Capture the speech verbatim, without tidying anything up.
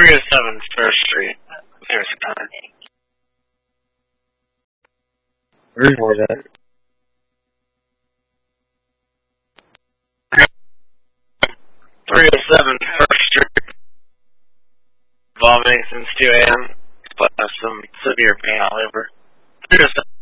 three oh seven First Street. There's a car. Where's more that? three oh seven First Street. Involving since two a.m. But some severe pain all over. three oh seven